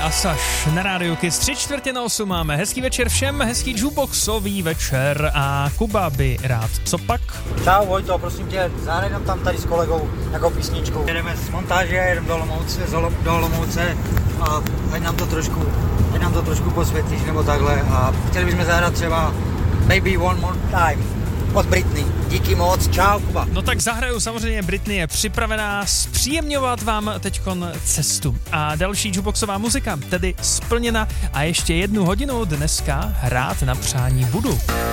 a Saš na rádiu Kiss 7:45 máme. Hezký večer všem, hezký jukeboxový večer a Kuba by rád co pak? Čau Vojto, prosím tě, zahraj nám tam tady s kolegou jako písničku. Jedeme z montáže, jedeme do Olomouce a ať nám to trošku posvětíš nebo takhle a chtěli bychom zahrát třeba Baby One More Time od Britney. Díky moc, čau Kuba. No tak zahraju, samozřejmě Britney je připravená zpříjemňovat vám teďkon cestu. A další jukeboxová muzika, tedy splněna a ještě 1 hodinu dneska hrát na přání budu.